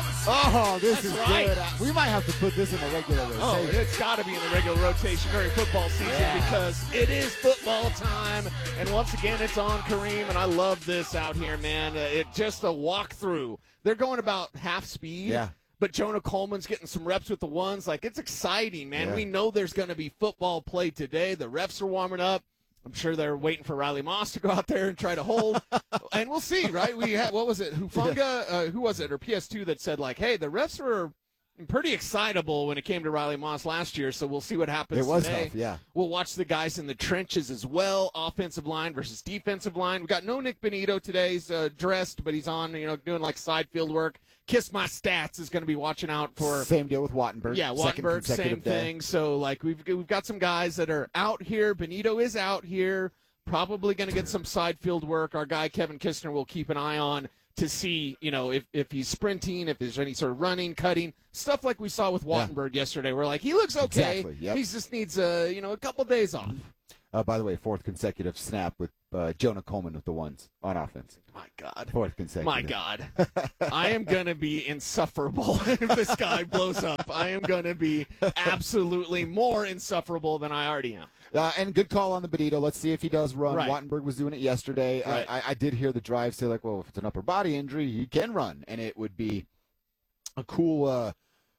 Oh, this That's is right. good. We might have to put this in the regular rotation. Oh, it's got to be in the regular rotation during football season because it is football time. And once again, it's on Kareem, and I love this out here, man. It just a walkthrough. They're going about half speed. Yeah. But Jonah Coleman's getting some reps with the ones. Like, it's exciting, man. Yeah. We know there's going to be football played today. The refs are warming up. I'm sure they're waiting for Riley Moss to go out there and try to hold. And we'll see, right? We had, what was it, Hufanga? Who was it, or PS2 that said, like, hey, the refs were pretty excitable when it came to Riley Moss last year, so we'll see what happens It was today. tough, yeah. We'll watch the guys in the trenches as well, offensive line versus defensive line. We got no Nick Benito today. He's dressed, but he's on, doing like side field work. Kiss My Stats is going to be watching out for. Same deal with Wattenberg. Yeah, Second Wattenberg, consecutive same day. thing. So, like, we've got some guys that are out here. Benito is out here. Probably going to get some side field work. Our guy Kevin Kistner will keep an eye on to see, if he's sprinting, if there's any sort of running, cutting, stuff like we saw with Wattenberg yesterday. We're like, he looks okay. Exactly, yep. He just needs a couple days off. By the way, fourth consecutive snap with Jonah Coleman with the ones on offense. My God. Fourth consecutive. My God. I am going to be insufferable if this guy blows up. I am going to be absolutely more insufferable than I already am. And good call on the Benito. Let's see if he does run. Right. Wattenberg was doing it yesterday. Right. I did hear the drive say, like, well, if it's an upper body injury, he can run. And it would be a cool,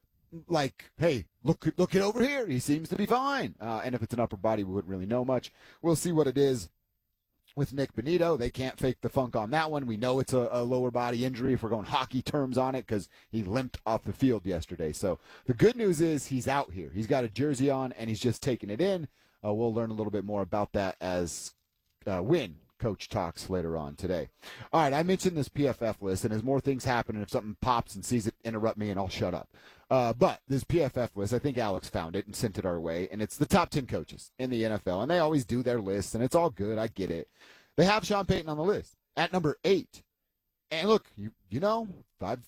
hey, look it over here. He seems to be fine. And if it's an upper body, we wouldn't really know much. We'll see what it is. With Nick Benito, they can't fake the funk on that one. We know it's a lower body injury if we're going hockey terms on it because he limped off the field yesterday. So the good news is he's out here. He's got a jersey on, and he's just taking it in. We'll learn a little bit more about that as Win Coach talks later on today. All right, I mentioned this PFF list, and as more things happen, and if something pops and sees it, interrupt me, and I'll shut up. But this PFF list, I think Alex found it and sent it our way, and it's the top 10 coaches in the NFL, and they always do their lists, and it's all good. I get it. They have Sean Payton on the list at number 8. And look, I've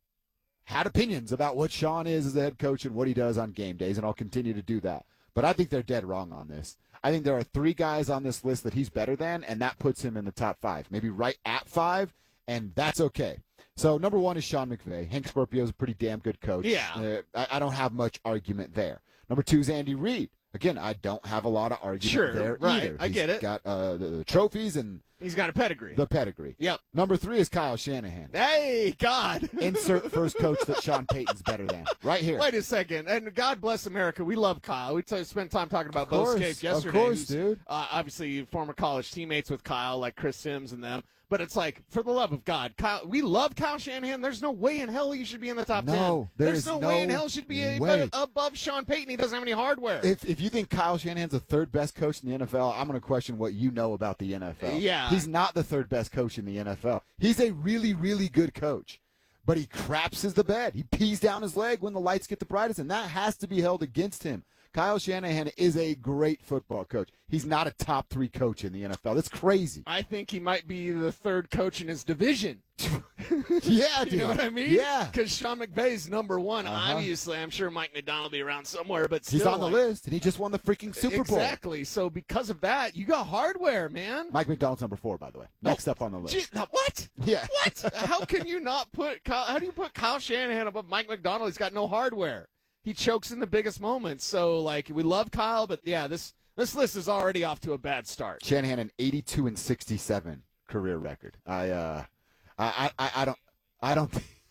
had opinions about what Sean is as a head coach and what he does on game days, and I'll continue to do that. But I think they're dead wrong on this. I think there are 3 guys on this list that he's better than, and that puts him in the top 5, maybe right at 5, and that's okay. So number 1 is Sean McVay. Hank Scorpio is a pretty damn good coach. Yeah. I don't have much argument there. Number 2 is Andy Reid. Again, I don't have a lot of argument there either. I get it. He's got the trophies and he's got a pedigree. the pedigree. Yep. Number 3 is Kyle Shanahan. Hey, God. Insert first coach that Sean Payton's better than. Right here. Wait a second. And God bless America. We love Kyle. We spent time talking about Bo Scapes yesterday. Of course, who's, dude. Obviously, former college teammates with Kyle, like Chris Sims and them. But it's like, for the love of God, Kyle, we love Kyle Shanahan. There's no way in hell he should be in the top 10. No, There's no way in hell he should be above Sean Payton. He doesn't have any hardware. If you think Kyle Shanahan's the third best coach in the NFL, I'm going to question what you know about the NFL. Yeah. He's not the third best coach in the NFL. He's a really, really good coach. But he craps the bed. He pees down his leg when the lights get the brightest, and that has to be held against him. Kyle Shanahan is a great football coach. He's not a top 3 coach in the NFL. That's crazy. I think he might be the third coach in his division. Yeah, dude. You know what I mean? Yeah. Because Sean McVay's number 1. Obviously, I'm sure Mike McDonald will be around somewhere, but still. He's on the list, and he just won the freaking Super Bowl. Exactly. So because of that, you got hardware, man. Mike McDonald's number 4, by the way. Next up on the list. Gee, what? Yeah. What? How can you not put how do you put Kyle Shanahan above Mike McDonald? He's got no hardware. He chokes in the biggest moments. So, we love Kyle, but, yeah, this list is already off to a bad start. Shanahan an 82-67 career record. I don't.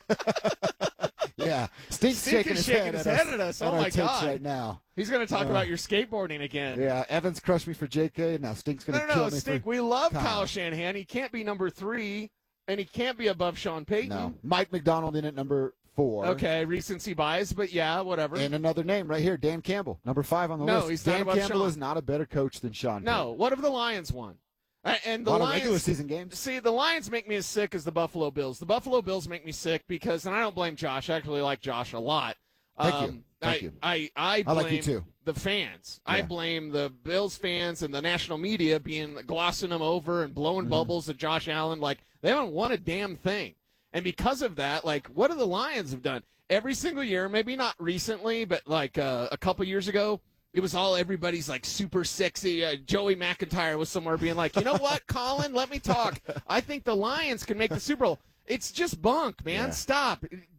Yeah, Stink's shaking his head at us. Oh my God! Right now, he's going to talk about your skateboarding again. Yeah, Evans crushed me for JK. Now Stink's going to kill me. Stink. We love Kyle Shanahan. He can't be number 3, and he can't be above Sean Payton. No, Mike McDonald in at number 4. Okay, recency bias, but yeah, whatever. And another name right here, Dan Campbell, number 5 on the list. No, he's Dan not above Campbell Sean. is not a better coach than Sean. No, Payton. what have the Lions won? And the a lot Lions, of regular season games. See, the Lions make me as sick as the Buffalo Bills. The Buffalo Bills make me sick because, and I don't blame Josh. I actually like Josh a lot. Thank you. I blame like you too. the fans. Yeah. I blame the Bills fans and the national media glossing them over and blowing bubbles at Josh Allen. Like, they haven't won a damn thing. And because of that, what do the Lions have done? Every single year, maybe not recently, but a couple years ago, it was all everybody's super sexy. Joey McIntyre was somewhere being like, you know what, Colin, let me talk. I think the Lions can make the Super Bowl. It's just bunk, man. Yeah. Stop.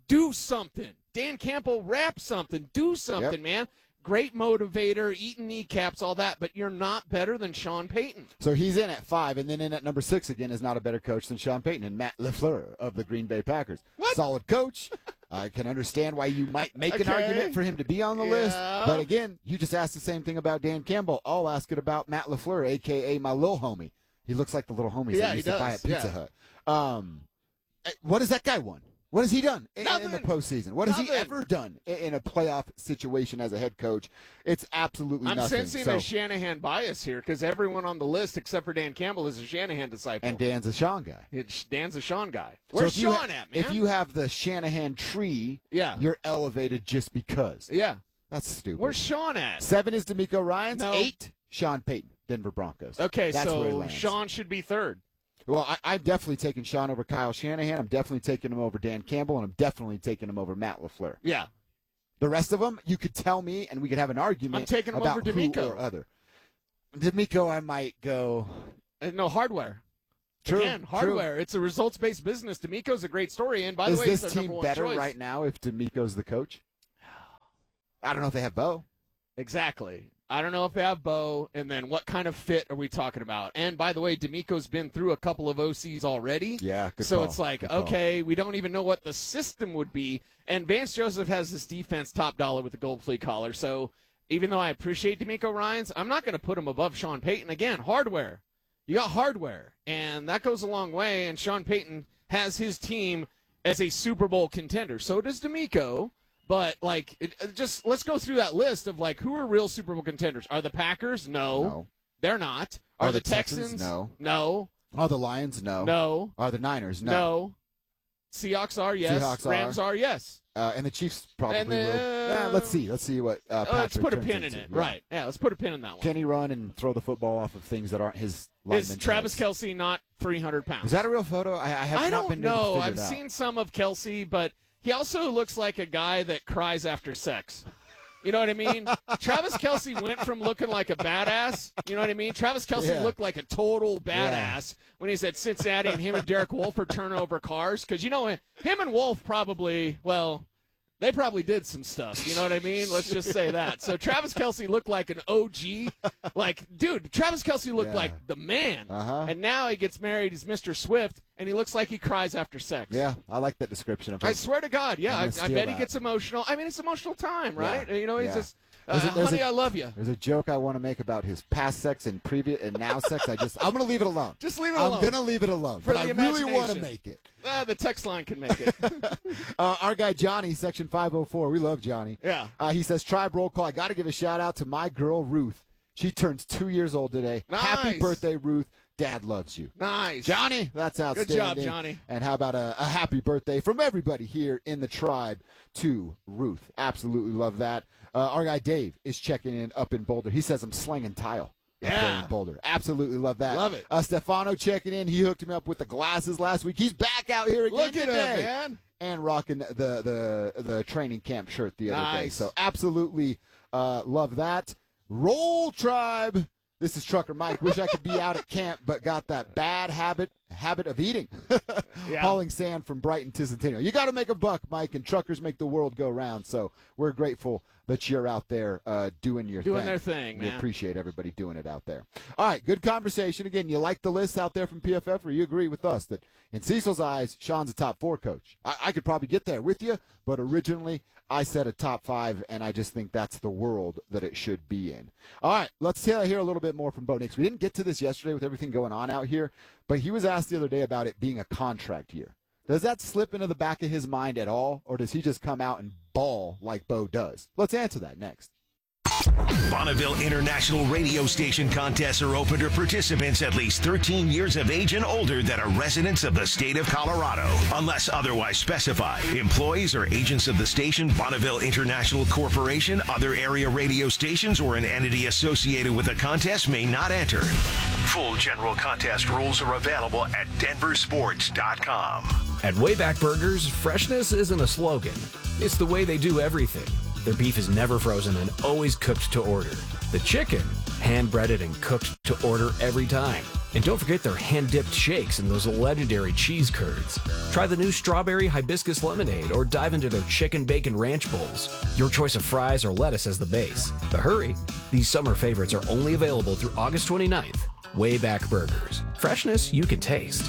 do something. Dan Campbell, rap something. Do something, man. Great motivator, eating kneecaps, all that, but you're not better than Sean Payton. So he's in at 5, and then in at number 6 again is not a better coach than Sean Payton and Matt LaFleur of the Green Bay Packers. What? Solid coach. I can understand why you might make an argument for him to be on the list. But again, you just asked the same thing about Dan Campbell. I'll ask it about Matt LaFleur, a.k.a. my little homie. He looks like the little homies that used to buy at Pizza Hut. What has that guy won? What has he done in the postseason? What has he ever done in a playoff situation as a head coach? It's absolutely nothing. I'm sensing a Shanahan bias here because everyone on the list except for Dan Campbell is a Shanahan disciple. And Dan's a Sean guy. Dan's a Sean guy. Where's Sean at, man? If you have the Shanahan tree, you're elevated just because. Yeah. That's stupid. Where's Sean at? 7 is DeMeco Ryans. No. 8, Sean Payton, Denver Broncos. Okay, That's where he so lands. Sean should be 3rd. Well, I'm definitely taking Sean over Kyle Shanahan. I'm definitely taking him over Dan Campbell, and I'm definitely taking him over Matt LaFleur. Yeah. The rest of them, you could tell me, and we could have an argument I'm taking him about over who DeMeco. or other. DeMeco, I might go. No, hardware. True. Again, hardware. True. It's a results-based business. DeMeco's a great story, and by the way, is it's this their team number 1 better choice. right now if DeMeco's the coach? I don't know if they have Bo. Exactly. I don't know if they have Bo, and then what kind of fit are we talking about? And by the way, DeMeco's been through a couple of OCs already. Yeah, good So call. it's like, Good call. okay, we don't even know what the system would be. And Vance Joseph has this defense top dollar with the gold flea collar. So even though I appreciate DeMeco Ryans, I'm not going to put him above Sean Payton. Again, hardware. You got hardware, and that goes a long way. And Sean Payton has his team as a Super Bowl contender. So does DeMeco. But, just let's go through that list of, who are real Super Bowl contenders. Are the Packers? No. They're not. Are the Texans? No. No. Are the Lions? No. No. Are the Niners? No. No. Seahawks are, yes. Seahawks Rams are, yes. And the Chiefs probably And will. then- Let's see. Let's see what Patrick Let's put a turns pin in into. it. Yeah. Right. Yeah, let's put a pin in that one. Can he run and throw the football off of things that aren't his Is linemen's Travis heads? Kelsey not 300 pounds? Is that a real photo? I have I not don't been able to know. figure I've it out. seen some of Kelsey, but he also looks like a guy that cries after sex. You know what I mean? Travis Kelsey went from looking like a badass. You know what I mean? Travis Kelsey looked like a total badass when he's at Cincinnati, and him and Derek Wolfe are turning over cars. Because, him and Wolfe probably, they probably did some stuff. You know what I mean? Let's just say that. So Travis Kelsey looked like an OG. Dude, Travis Kelsey looked like the man. Uh-huh. And now he gets married. He's Mr. Swift, and he looks like he cries after sex. Yeah, I like that description of him. I swear to God, yeah. I'm I gonna bet steal he that. gets emotional. I mean, it's emotional time, right? Yeah. He's Yeah. just, There's honey, I love you. There's a joke I want to make about his past sex and previous and now sex. I'm going to leave it alone. Just leave it alone. I'm going to leave it alone. For but the I really want to imagination. make it. The text line can make it. Our guy Johnny, section 504. We love Johnny. Yeah. He says, Tribe Roll Call. I got to give a shout out to my girl, Ruth. She turns 2 years old today. Nice. Happy birthday, Ruth. Dad loves you. Nice. Johnny, that's outstanding. Good job, Johnny. And how about a happy birthday from everybody here in the tribe to Ruth. Absolutely love that. Our guy Dave is checking in up in Boulder. He says, I'm slinging tile. up there in Boulder. Absolutely love that. Love it. Stefano checking in. He hooked him up with the glasses last week. He's back out here again Look at today. him, man. And rocking the training camp shirt the other day. Nice. So absolutely love that. Roll Tribe. This is Trucker Mike. Wish I could be out at camp, but got that bad habit of eating. Hauling sand from Brighton to Centennial. You got to make a buck, Mike, and truckers make the world go round. So we're grateful that you're out there doing your thing. Doing their thing, We man. appreciate everybody doing it out there. All right, good conversation. Again, you like the list out there from PFF, or you agree with us that in Cecil's eyes, Sean's a top 4 coach? I could probably get there with you, but originally I said a top 5, and I just think that's the world that it should be in. All right, let's hear a little bit more from Bo Nix. We didn't get to this yesterday with everything going on out here, but he was asked the other day about it being a contract year. Does that slip into the back of his mind at all, or does he just come out and ball like Bo does? Let's answer that next. Bonneville International Radio Station contests are open to participants at least 13 years of age and older that are residents of the state of Colorado. Unless otherwise specified, employees or agents of the station, Bonneville International Corporation, other area radio stations, or an entity associated with the contest may not enter. Full general contest rules are available at denversports.com. At Wayback Burgers, freshness isn't a slogan. It's the way they do everything. Their beef is never frozen and always cooked to order. The chicken, hand-breaded and cooked to order every time. And don't forget their hand-dipped shakes and those legendary cheese curds. Try the new strawberry hibiscus lemonade or dive into their chicken bacon ranch bowls. Your choice of fries or lettuce as the base. But hurry, these summer favorites are only available through August 29th. Wayback Burgers. Freshness you can taste.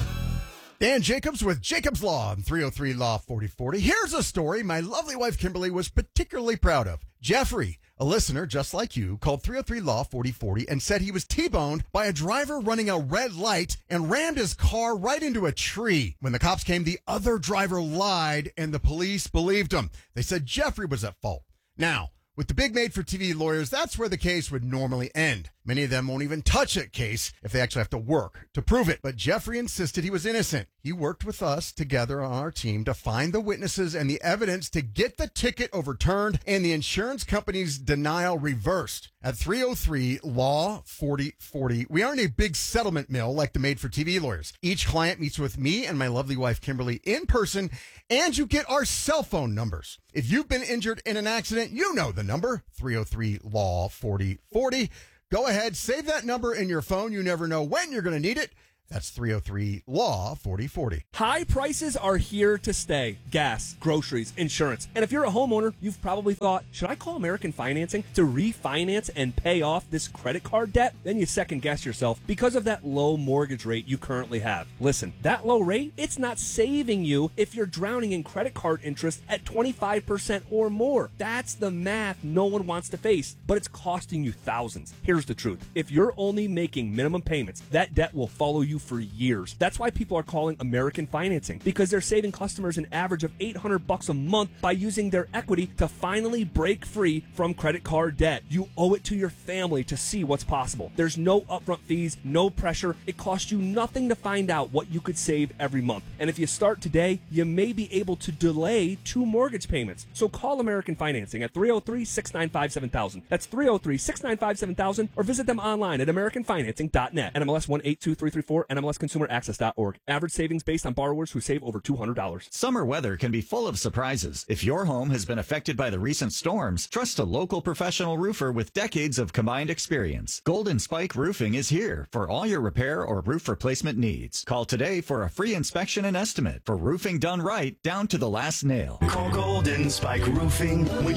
Dan Jacobs with Jacobs Law on 303 Law 4040. Here's a story my lovely wife Kimberly was particularly proud of. Jeffrey, a listener just like you, called 303 Law 4040 and said he was T-boned by a driver running a red light and rammed his car right into a tree. When the cops came, the other driver lied and the police believed him. They said Jeffrey was at fault. Now, with the big made-for-TV lawyers, that's where the case would normally end. Many of them won't even touch a case if they actually have to work to prove it. But Jeffrey insisted he was innocent. He worked with us together on our team to find the witnesses and the evidence to get the ticket overturned and the insurance company's denial reversed. At 303 Law 4040, we aren't a big settlement mill like the made-for-TV lawyers. Each client meets with me and my lovely wife Kimberly in person, and you get our cell phone numbers. If you've been injured in an accident, you know the number, 303 Law 4040. Go ahead, save that number in your phone. You never know when you're going to need it. That's 303 Law 4040. High prices are here to stay. Gas, groceries, insurance. And if you're a homeowner, you've probably thought, should I call American Financing to refinance and pay off this credit card debt? Then you second guess yourself because of that low mortgage rate you currently have. Listen, that low rate, it's not saving you if you're drowning in credit card interest at 25% or more. That's the math no one wants to face, but it's costing you thousands. Here's the truth. If you're only making minimum payments, that debt will follow you for years. That's why people are calling American Financing, because they're saving customers an average of $800 a month by using their equity to finally break free from credit card debt. You owe it to your family to see what's possible. There's no upfront fees, no pressure. It costs you nothing to find out what you could save every month. And if you start today, you may be able to delay 2 mortgage payments. So call American Financing at 303-695-7000. That's 303-695-7000, or visit them online at americanfinancing.net. NMLS 182334, NMLSconsumeraccess.org. Average savings based on borrowers who save over $200. Summer weather can be full of surprises. If your home has been affected by the recent storms, trust a local professional roofer with decades of combined experience. Golden Spike Roofing is here for all your repair or roof replacement needs. Call today for a free inspection and estimate for roofing done right down to the last nail. Call Golden Spike Roofing when